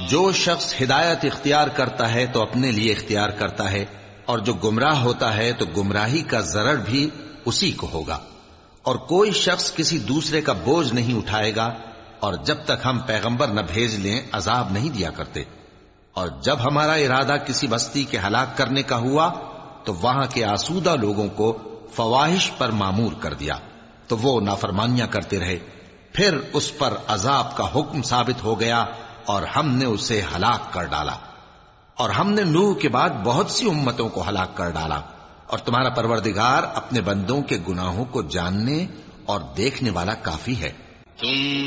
जो शख्स हिदायत इख्तियार करता है तो अपने लिए इख्तियार करता है, और जो गुमराह होता है तो गुमराही का जरर भी उसी को होगा। और कोई शख्स किसी दूसरे का बोझ नहीं उठाएगा, और जब तक हम पैगंबर न भेज लें अजाब नहीं दिया करते। और जब हमारा इरादा किसी बस्ती के हलाक करने का हुआ तो वहां के आसूदा लोगों को फवाहिश पर मामूर कर दिया, तो वो नाफरमानियां करते रहे। फिर उस पर अजाब का हुक्म साबित हो गया और हमने उसे हलाक कर डाला। और हमने नूह के बाद बहुत सी उम्मतों को हलाक कर डाला। और तुम्हारा परवरदिगार अपने बंदों के गुनाहों को जानने और देखने वाला काफी है।